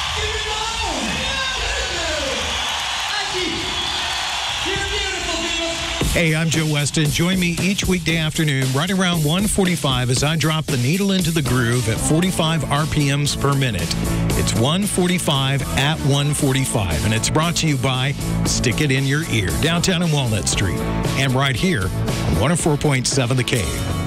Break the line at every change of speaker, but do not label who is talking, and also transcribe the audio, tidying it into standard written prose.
Hey, I'm Joe Weston. Join me each weekday afternoon right around 1:45 as I drop the needle into the groove at 45 RPMs per minute. It's 1:45 at 1:45, and it's brought to you by Stick It in Your Ear, downtown on Walnut Street, and right here on 104.7 The Cave.